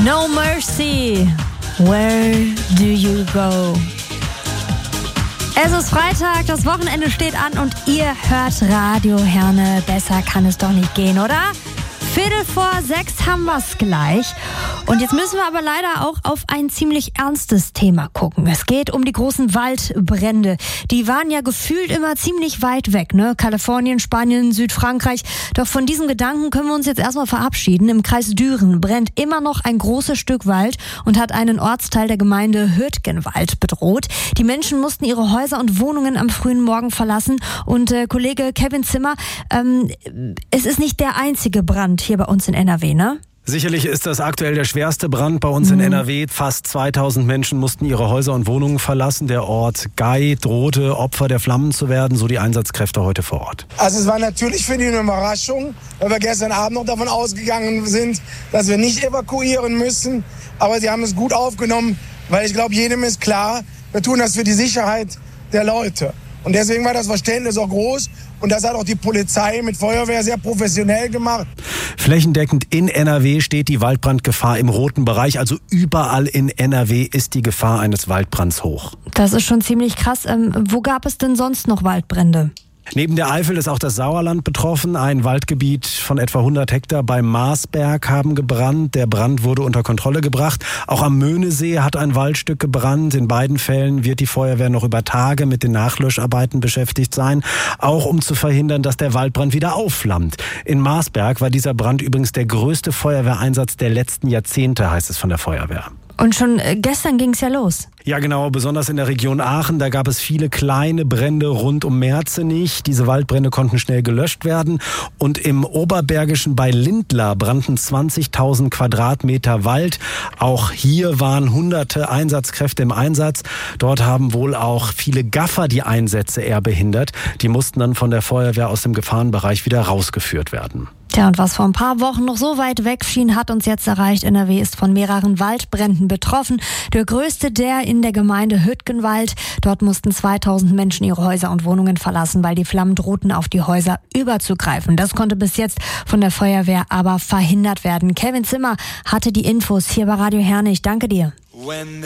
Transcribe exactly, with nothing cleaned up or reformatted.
No Mercy, where do you go? Es ist Freitag, das Wochenende steht an und ihr hört Radio Herne. Besser kann es doch nicht gehen, oder? Viertel vor sechs haben wir es gleich. Und jetzt müssen wir aber leider auch auf ein ziemlich ernstes Thema gucken. Es geht um die großen Waldbrände. Die waren ja gefühlt immer ziemlich weit weg, ne? Kalifornien, Spanien, Südfrankreich. Doch von diesem Gedanken können wir uns jetzt erstmal verabschieden. Im Kreis Düren brennt immer noch ein großes Stück Wald und hat einen Ortsteil der Gemeinde Hürtgenwald bedroht. Die Menschen mussten ihre Häuser und Wohnungen am frühen Morgen verlassen. Und äh, Kollege Kevin Zimmer, ähm, es ist nicht der einzige Brand hier bei uns in N R W, ne? Sicherlich ist das aktuell der schwerste Brand bei uns mhm. in N R W. Fast zweitausend Menschen mussten ihre Häuser und Wohnungen verlassen. Der Ort Gei drohte, Opfer der Flammen zu werden, so die Einsatzkräfte heute vor Ort. Also es war natürlich für die eine Überraschung, weil wir gestern Abend noch davon ausgegangen sind, dass wir nicht evakuieren müssen. Aber sie haben es gut aufgenommen, weil ich glaube, jedem ist klar, wir tun das für die Sicherheit der Leute. Und deswegen war das Verständnis auch groß. Und das hat auch die Polizei mit Feuerwehr sehr professionell gemacht. Flächendeckend in N R W steht die Waldbrandgefahr im roten Bereich. Also überall in N R W ist die Gefahr eines Waldbrands hoch. Das ist schon ziemlich krass. Ähm, wo gab es denn sonst noch Waldbrände? Neben der Eifel ist auch das Sauerland betroffen. Ein Waldgebiet von etwa hundert Hektar beim Marsberg haben gebrannt. Der Brand wurde unter Kontrolle gebracht. Auch am Möhnesee hat ein Waldstück gebrannt. In beiden Fällen wird die Feuerwehr noch über Tage mit den Nachlöscharbeiten beschäftigt sein, auch um zu verhindern, dass der Waldbrand wieder aufflammt. In Marsberg war dieser Brand übrigens der größte Feuerwehreinsatz der letzten Jahrzehnte, heißt es von der Feuerwehr. Und schon gestern ging es ja los. Ja genau, besonders in der Region Aachen, da gab es viele kleine Brände rund um Merzenich. Diese Waldbrände konnten schnell gelöscht werden. Und im Oberbergischen bei Lindlar brannten zwanzigtausend Quadratmeter Wald. Auch hier waren hunderte Einsatzkräfte im Einsatz. Dort haben wohl auch viele Gaffer die Einsätze eher behindert. Die mussten dann von der Feuerwehr aus dem Gefahrenbereich wieder rausgeführt werden. Tja, und was vor ein paar Wochen noch so weit weg schien, hat uns jetzt erreicht. N R W ist von mehreren Waldbränden betroffen. Der größte der in der Gemeinde Hürtgenwald. Dort mussten zweitausend Menschen ihre Häuser und Wohnungen verlassen, weil die Flammen drohten, auf die Häuser überzugreifen. Das konnte bis jetzt von der Feuerwehr aber verhindert werden. Kevin Zimmer hatte die Infos hier bei Radio Herne. Ich danke dir.